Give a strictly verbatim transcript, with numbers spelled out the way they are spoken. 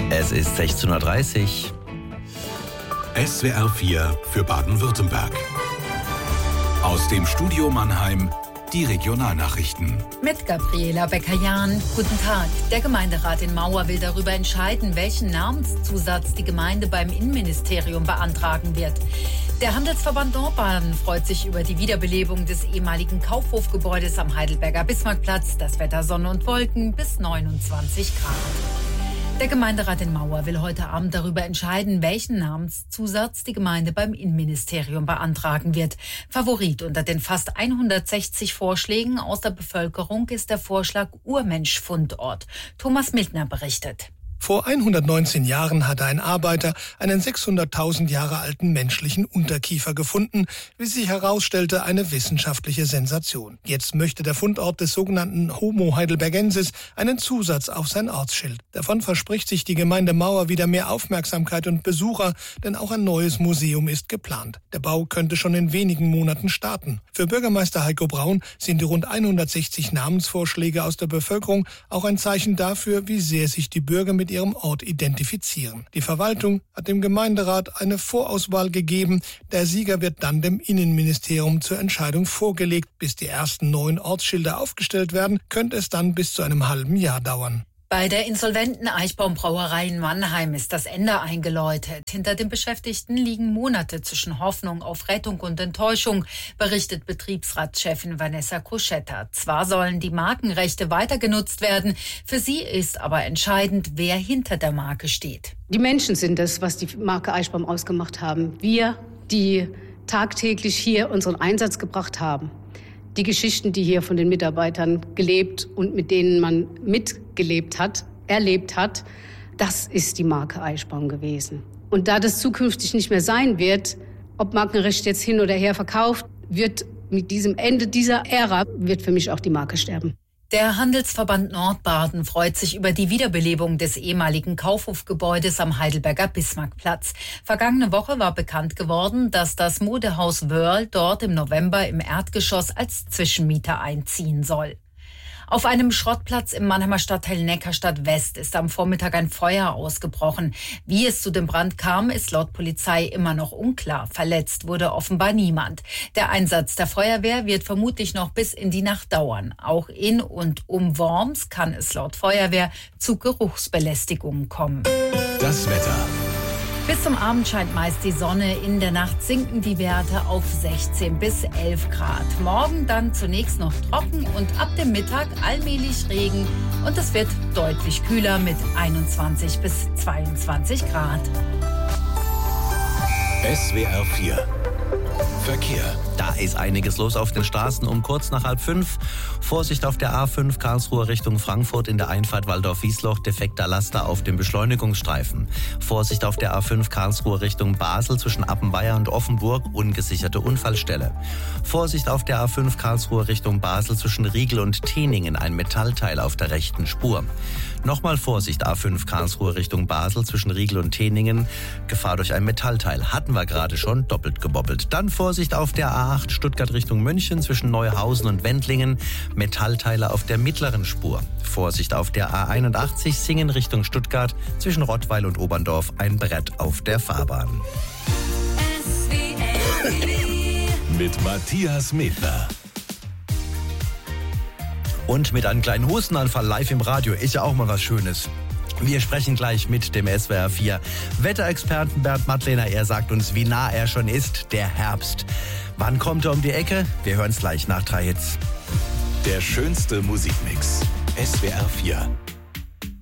Es ist sechzehn Uhr dreißig. S W R vier für Baden-Württemberg. Aus dem Studio Mannheim die Regionalnachrichten. Mit Gabriela Becker-Jahn. Guten Tag. Der Gemeinderat in Mauer will darüber entscheiden, welchen Namenszusatz die Gemeinde beim Innenministerium beantragen wird. Der Handelsverband Nordbaden freut sich über die Wiederbelebung des ehemaligen Kaufhofgebäudes am Heidelberger Bismarckplatz. Das Wetter Sonne und Wolken bis neunundzwanzig Grad. Der Gemeinderat in Mauer will heute Abend darüber entscheiden, welchen Namenszusatz die Gemeinde beim Innenministerium beantragen wird. Favorit unter den fast hundertsechzig Vorschlägen aus der Bevölkerung ist der Vorschlag Urmensch-Fundort. Thomas Miltner berichtet. Vor hundertneunzehn Jahren hatte ein Arbeiter einen sechshunderttausend Jahre alten menschlichen Unterkiefer gefunden. Wie sich herausstellte, eine wissenschaftliche Sensation. Jetzt möchte der Fundort des sogenannten Homo heidelbergensis einen Zusatz auf sein Ortsschild. Davon verspricht sich die Gemeinde Mauer wieder mehr Aufmerksamkeit und Besucher, denn auch ein neues Museum ist geplant. Der Bau könnte schon in wenigen Monaten starten. Für Bürgermeister Heiko Braun sind die rund hundertsechzig Namensvorschläge aus der Bevölkerung auch ein Zeichen dafür, wie sehr sich die Bürger mit ihrem Ort identifizieren. Die Verwaltung hat dem Gemeinderat eine Vorauswahl gegeben. Der Sieger wird dann dem Innenministerium zur Entscheidung vorgelegt. Bis die ersten neuen Ortsschilder aufgestellt werden, könnte es dann bis zu einem halben Jahr dauern. Bei der insolventen Eichbaum-Brauerei in Mannheim ist das Ende eingeläutet. Hinter den Beschäftigten liegen Monate zwischen Hoffnung auf Rettung und Enttäuschung, berichtet Betriebsratschefin Vanessa Koschetta. Zwar sollen die Markenrechte weiter genutzt werden, für sie ist aber entscheidend, wer hinter der Marke steht. Die Menschen sind es, was die Marke Eichbaum ausgemacht haben. Wir, die tagtäglich hier unseren Einsatz gebracht haben. Die Geschichten, die hier von den Mitarbeitern gelebt und mit denen man mitgelebt hat, erlebt hat, das ist die Marke Eichbaum gewesen. Und da das zukünftig nicht mehr sein wird, ob Markenrecht jetzt hin oder her verkauft, wird mit diesem Ende dieser Ära, wird für mich auch die Marke sterben. Der Handelsverband Nordbaden freut sich über die Wiederbelebung des ehemaligen Kaufhofgebäudes am Heidelberger Bismarckplatz. Vergangene Woche war bekannt geworden, dass das Modehaus Wörl dort im November im Erdgeschoss als Zwischenmieter einziehen soll. Auf einem Schrottplatz im Mannheimer Stadtteil Neckarstadt West ist am Vormittag ein Feuer ausgebrochen. Wie es zu dem Brand kam, ist laut Polizei immer noch unklar. Verletzt wurde offenbar niemand. Der Einsatz der Feuerwehr wird vermutlich noch bis in die Nacht dauern. Auch in und um Worms kann es laut Feuerwehr zu Geruchsbelästigungen kommen. Das Wetter. Bis zum Abend scheint meist die Sonne. In der Nacht sinken die Werte auf sechzehn bis elf Grad. Morgen dann zunächst noch trocken und ab dem Mittag allmählich Regen. Und es wird deutlich kühler mit einundzwanzig bis zweiundzwanzig Grad. S W R vier Verkehr. Da ist einiges los auf den Straßen um kurz nach halb fünf. Vorsicht auf der A fünf Karlsruhe Richtung Frankfurt in der Einfahrt Waldorf-Wiesloch, defekter Laster auf dem Beschleunigungsstreifen. Vorsicht auf der A fünf Karlsruhe Richtung Basel zwischen Appenweier und Offenburg, ungesicherte Unfallstelle. Vorsicht auf der A fünf Karlsruhe Richtung Basel zwischen Riegel und Teningen, ein Metallteil auf der rechten Spur. Nochmal Vorsicht A fünf Karlsruhe Richtung Basel zwischen Riegel und Teningen, Gefahr durch ein Metallteil. Hatten wir gerade schon, doppelt gebobbelt. Dann Vorsicht auf der A acht Stuttgart Richtung München zwischen Neuhausen und Wendlingen, Metallteile auf der mittleren Spur. Vorsicht auf der A einundachtzig Singen Richtung Stuttgart zwischen Rottweil und Oberndorf, ein Brett auf der Fahrbahn. Mit Matthias Medler. Und mit einem kleinen Hustenanfall live im Radio ist ja auch mal was Schönes. Wir sprechen gleich mit dem S W R vier Wetterexperten Bernd Mattlener. Er sagt uns, wie nah er schon ist, der Herbst. Wann kommt er um die Ecke? Wir hören es gleich nach drei Hits. Der schönste Musikmix. S W R vier.